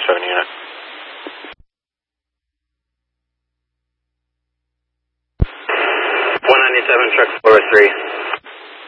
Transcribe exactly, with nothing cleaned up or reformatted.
seven unit. one ninety-seven, truck four oh three.